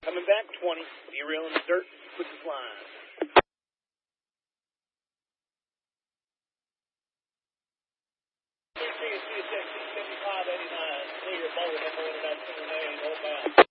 Coming back 20. Derail in the dirt. Quit the flying. CSC 7589. Clear. Forward. Number 1 about 2 northbound.